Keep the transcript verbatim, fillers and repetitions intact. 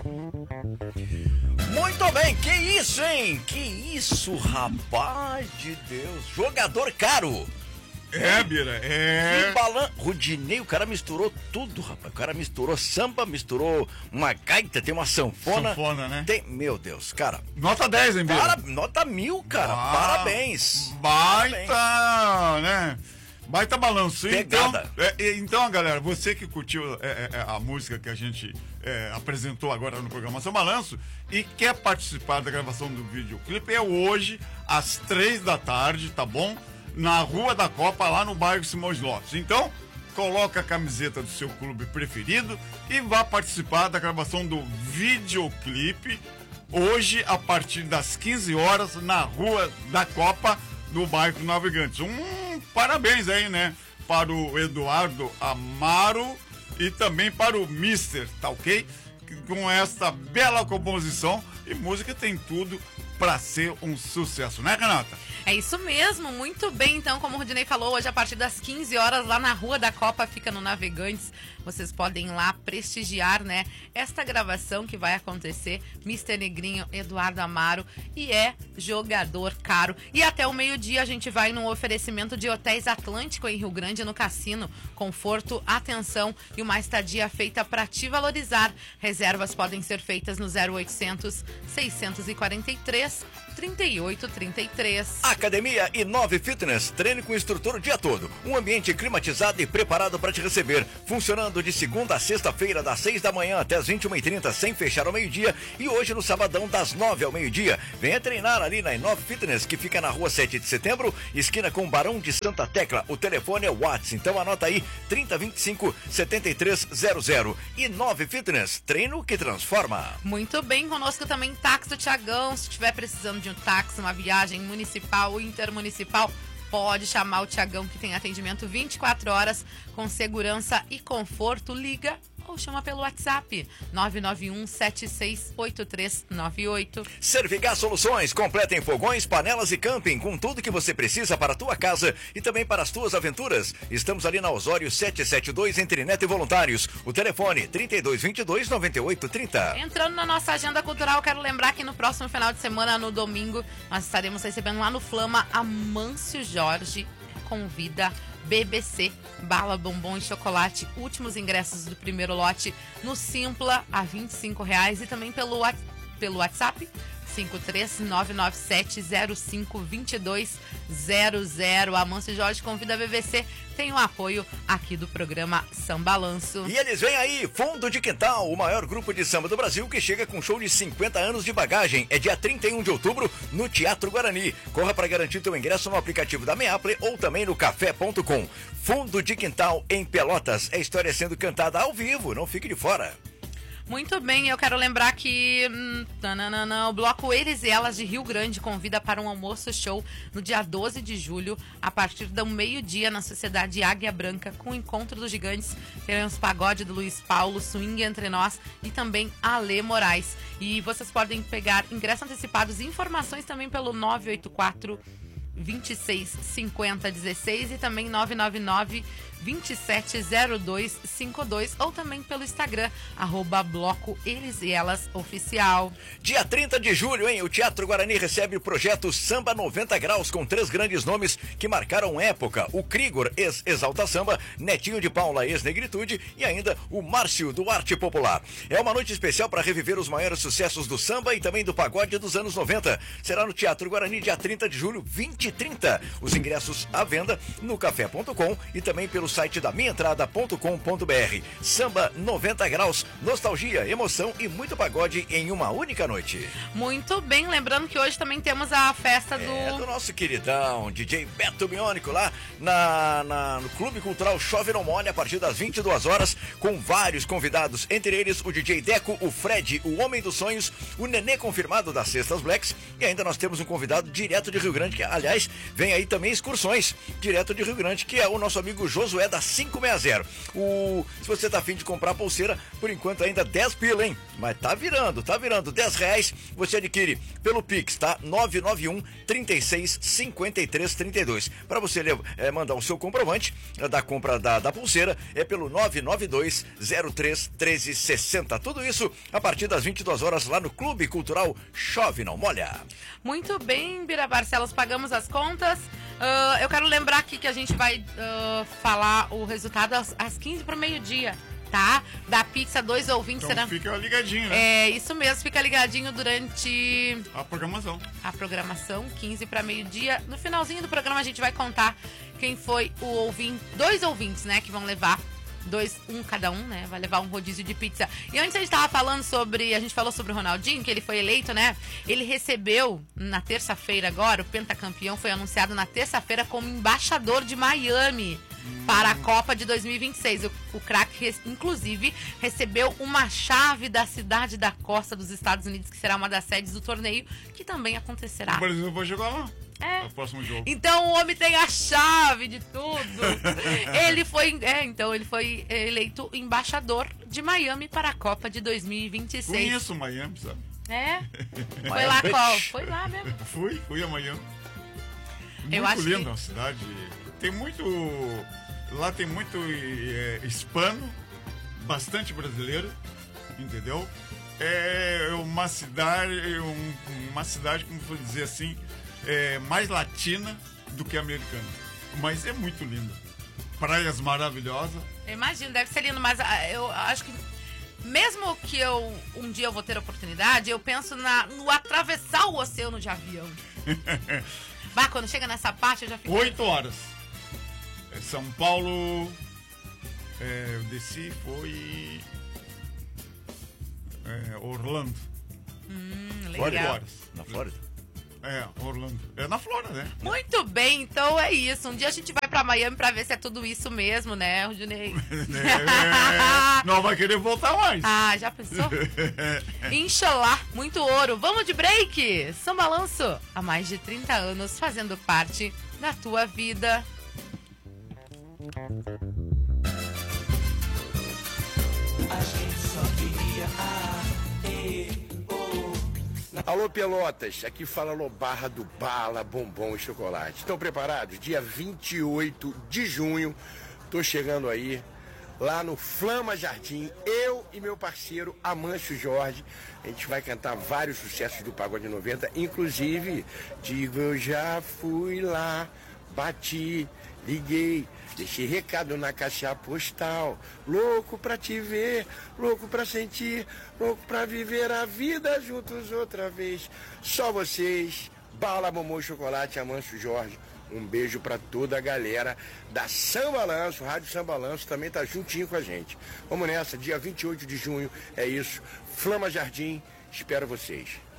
Muito bem, que isso, hein? Que isso, rapaz de Deus. Jogador caro. É, Bira, é. Balan... Rudinei, o cara misturou tudo, rapaz. O cara misturou samba, misturou uma gaita, tem uma sanfona. Sanfona, né? Tem... Meu Deus, cara. Nota dez, hein, Bira? Para... Nota mil, cara. Ah, parabéns. Baita, Parabéns. né? Baita balanço. Pegada. Então, é, então, galera, você que curtiu é, é, a música que a gente é, apresentou agora no programa São Balanço e quer participar da gravação do videoclipe, é hoje, às três da tarde, tá bom? Na Rua da Copa, lá no bairro Simões Lopes. Então, coloca a camiseta do seu clube preferido e vá participar da gravação do videoclipe hoje, a partir das quinze horas, na Rua da Copa, do bairro Navegantes. Um parabéns aí, né? Para o Eduardo Amaro e também para o Mister, tá ok? Com esta bela composição, e música tem tudo para ser um sucesso, né, Renata? É isso mesmo, muito bem. Então, como o Rudinei falou, hoje a partir das quinze horas, lá na Rua da Copa, fica no Navegantes. Vocês podem ir lá prestigiar, né, esta gravação que vai acontecer. Mister Negrinho, Eduardo Amaro, e é jogador caro. E até o meio-dia a gente vai num oferecimento de Hotéis Atlântico em Rio Grande, no Cassino. Conforto, atenção e uma estadia feita para te valorizar. Reservas podem ser feitas no zero oitocentos, seiscentos e quarenta e três, trinta e oito trinta e três. Academia Inove Fitness, treine com instrutor o dia todo. Um ambiente climatizado e preparado para te receber. Funcionando de segunda a sexta-feira, das seis da manhã até as vinte e uma e trinta, sem fechar ao meio-dia. E hoje no sabadão, das nove ao meio-dia. Venha treinar ali na Inove Fitness, que fica na rua sete de setembro, esquina com Barão de Santa Tecla. O telefone é o WhatsApp, então anota aí, trinta, vinte e cinco, setenta e três zero zero. Inove Fitness, treino que transforma. Muito bem, conosco também táxi do Tiagão. Se estiver precisando de um táxi, uma viagem municipal ou intermunicipal, pode chamar o Tiagão, que tem atendimento vinte e quatro horas com segurança e conforto. Liga ou chama pelo WhatsApp nove nove um, sete seis oito três nove oito. Servigar Soluções, completa em fogões, panelas e camping, com tudo que você precisa para a tua casa e também para as tuas aventuras. Estamos ali na Osório setecentos e setenta e dois, entre Neto e Voluntários. O telefone trinta e dois, vinte e dois, noventa e oito, trinta. Entrando na nossa agenda cultural, quero lembrar que no próximo final de semana, no domingo, nós estaremos recebendo lá no Flama Amâncio Jorge. Convida B B C, bala, bombom e chocolate. Últimos ingressos do primeiro lote no Simpla a vinte e cinco reais e também pelo, pelo WhatsApp cinco três nove nove sete zero cinco dois dois zero zero. Amâncio Jorge convida a B B C, tem o apoio aqui do programa Samba Balanço. E eles vêm aí, Fundo de Quintal, o maior grupo de samba do Brasil, que chega com show de cinquenta anos de bagagem. É dia trinta e um de outubro no Teatro Guarani. Corra para garantir teu ingresso no aplicativo da Meaple ou também no café ponto com. Fundo de Quintal em Pelotas, é história sendo cantada ao vivo, não fique de fora. Muito bem, eu quero lembrar que hum, tananana, o Bloco Eles e Elas de Rio Grande convida para um almoço show no dia doze de julho, a partir do meio-dia, na Sociedade Águia Branca, com o Encontro dos Gigantes. Teremos pagode do Luiz Paulo, Swing Entre Nós e também Alê Moraes. E vocês podem pegar ingressos antecipados e informações também pelo nove oito quatro, vinte e seis, cinquenta, dezesseis e também nove nove nove, vinte e sete, zero dois cinco dois, ou também pelo Instagram, arroba Bloco Eles e Elas Oficial. Dia trinta de julho, hein? O Teatro Guarani recebe o projeto Samba noventa Graus, com três grandes nomes que marcaram época: o Krigor, ex-Exalta Samba, Netinho de Paula, ex-Negritude, e ainda o Márcio, do Arte Popular. É uma noite especial para reviver os maiores sucessos do samba e também do pagode dos anos noventa. Será no Teatro Guarani, dia trinta de julho, vinte e trinta. Os ingressos à venda no café ponto com e também pelo site da minha entrada ponto com ponto br. Samba noventa Graus, nostalgia, emoção e muito pagode em uma única noite. Muito bem, lembrando que hoje também temos a festa do... É, do nosso queridão D J Beto Biônico, lá na, na, no Clube Cultural Chove Não Molha, a partir das vinte e duas horas, com vários convidados, entre eles o D J Deco, o Fred, o Homem dos Sonhos, o Nenê confirmado das Cestas Blacks, e ainda nós temos um convidado direto de Rio Grande, que aliás Aliás, vem aí também excursões direto de Rio Grande, que é o nosso amigo Josué da quinhentos e sessenta. O, se você tá afim de comprar pulseira, por enquanto ainda dez pila, hein? Mas tá virando, tá virando. dez reais você adquire pelo Pix, tá? nove nove um, trinta e seis, cinquenta e três, trinta e dois. Para você é, mandar o seu comprovante da compra da, da pulseira, é pelo nove nove dois, zero três, treze sessenta. Tudo isso a partir das vinte e duas horas lá no Clube Cultural Chove Não Molha. Muito bem, Bira Barcelos, pagamos as contas. Uh, eu quero lembrar aqui que a gente vai uh, falar o resultado às, às quinze para o meio-dia, tá? Da pizza, dois ouvintes. Então será... fica ligadinho, né? É, isso mesmo, fica ligadinho durante... A programação. A programação, quinze para meio-dia. No finalzinho do programa a gente vai contar quem foi o ouvinte, dois ouvintes, né, que vão levar dois, um cada um, né? Vai levar um rodízio de pizza. E antes a gente tava falando sobre, a gente falou sobre o Ronaldinho, que ele foi eleito, né? Ele recebeu na terça-feira agora, o pentacampeão foi anunciado na terça-feira como embaixador de Miami hum. para a Copa de dois mil e vinte e seis. O, o craque, inclusive, recebeu uma chave da cidade da costa dos Estados Unidos, que será uma das sedes do torneio, que também acontecerá. O Brasil vai jogar lá. É. O próximo jogo. Então o homem tem a chave de tudo. Ele foi, é, então ele foi eleito embaixador de Miami para a Copa de dois mil e vinte e seis. Conheço Miami, sabe? É? Foi lá qual? Foi lá mesmo. Fui, fui a Miami. Muito Eu acho linda que... a cidade. Tem muito, lá tem muito é, hispano, bastante brasileiro, entendeu? É uma cidade, um, uma cidade, como vou dizer assim, é, mais latina do que americana, mas é muito linda. Praias maravilhosas. Eu imagino, deve ser lindo, mas eu acho que mesmo que eu um dia eu vou ter a oportunidade, eu penso na, no atravessar o oceano de avião. Bah, quando chega nessa parte eu já fico... Oito horas. São Paulo, é, eu desci, foi é, Orlando. Hum, legal. Flórida. Horas. Na Flórida? É, Orlando. É na Flórida, né? Muito bem, então é isso. Um dia a gente vai pra Miami pra ver se é tudo isso mesmo, né, Rudinei? É, não vai querer voltar mais. Ah, já pensou? Inxalá, muito ouro. Vamos de break? São Balanço, há mais de trinta anos, fazendo parte da tua vida. A gente só queria a, e, Alô, Pelotas, aqui fala Lobarra do Bala, Bombom e Chocolate. Estão preparados? Dia vinte e oito de junho, tô chegando aí, lá no Flama Jardim, eu e meu parceiro Amâncio Jorge. A gente vai cantar vários sucessos do Pagode noventa, inclusive, digo eu já fui lá, bati, liguei, deixei recado na caixa postal, louco pra te ver, louco pra sentir, louco pra viver a vida juntos outra vez. Só vocês, Bala, Bombom, Chocolate, Amâncio Jorge. Um beijo pra toda a galera da São Balanço, Rádio São Balanço também tá juntinho com a gente. Vamos nessa, dia vinte e oito de junho, é isso, Flama Jardim, espero vocês.